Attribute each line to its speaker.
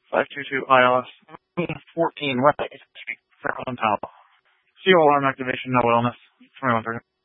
Speaker 1: 522 ILS 14 West 8th Street, Franklin, Powell. CO alarm activation, no illness. 2130.